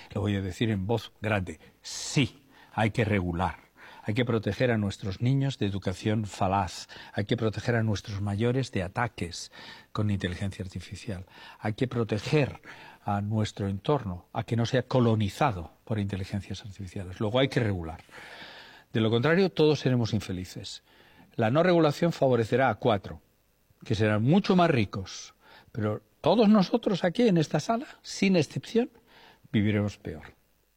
lo voy a decir en voz grande, sí, hay que regular. Hay que proteger a nuestros niños de educación falaz. Hay que proteger a nuestros mayores de ataques con inteligencia artificial. Hay que proteger a nuestro entorno, a que no sea colonizado por inteligencias artificiales. Luego hay que regular. De lo contrario, todos seremos infelices. La no regulación favorecerá a 4, que serán mucho más ricos. Pero todos nosotros aquí en esta sala, sin excepción, viviremos peor.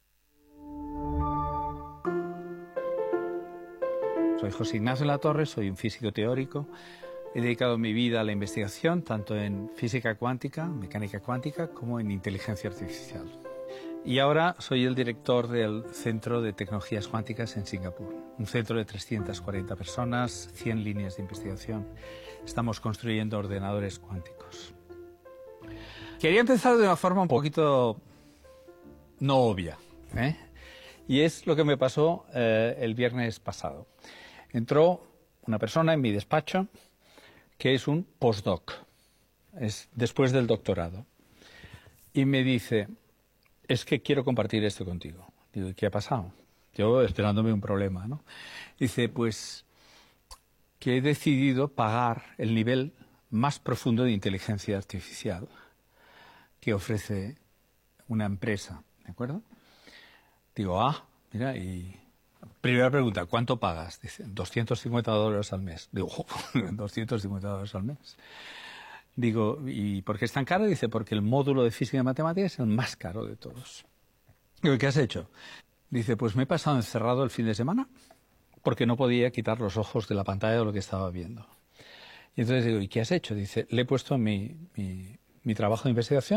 Soy José Ignacio Latorre, soy un físico teórico. He dedicado mi vida a la investigación, tanto en física cuántica, mecánica cuántica, como en inteligencia artificial. Y ahora soy el director del Centro de Tecnologías Cuánticas en Singapur. Un centro de 340 personas, 100 líneas de investigación. Estamos construyendo ordenadores cuánticos. Quería empezar de una forma un poquito no obvia, y es lo que me pasó el viernes pasado. Entró una persona en mi despacho que es un postdoc, es después del doctorado, y me dice, es que quiero compartir esto contigo. Digo, ¿qué ha pasado? Yo esperándome un problema, ¿no? Dice, pues que he decidido pagar el nivel más profundo de inteligencia artificial que ofrece una empresa, ¿de acuerdo? Digo, mira, y primera pregunta, ¿cuánto pagas? Dice, $250 al mes. Digo, $250 al mes. Digo, ¿y por qué es tan caro? Dice, porque el módulo de física y matemáticas es el más caro de todos. Digo, ¿qué has hecho? Dice, pues me he pasado encerrado el fin de semana porque no podía quitar los ojos de la pantalla de lo que estaba viendo. Y entonces digo, ¿y qué has hecho? Dice, le he puesto mi trabajo de investigación